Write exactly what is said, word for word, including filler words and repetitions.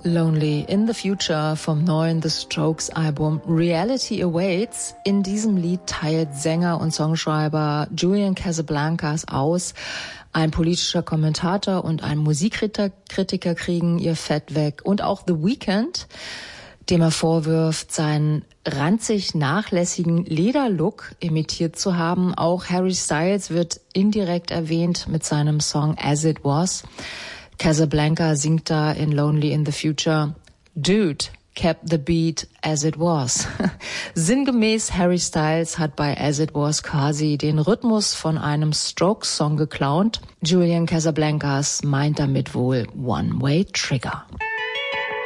Lonely in the Future vom neuen The Strokes Album Reality Awaits. In diesem Lied teilt Sänger und Songschreiber Julian Casablancas aus, ein politischer Kommentator und ein Musikkritiker kriegen ihr Fett weg. Und auch The Weeknd, dem er vorwirft, seinen ranzig nachlässigen Lederlook imitiert zu haben. Auch Harry Styles wird indirekt erwähnt mit seinem Song As It Was. Casablanca singt da in Lonely in the Future: Dude kept the beat as it was. Sinngemäß, Harry Styles hat bei As It Was quasi den Rhythmus von einem Strokes-Song geklaut. Julian Casablancas meint damit wohl One-Way Trigger.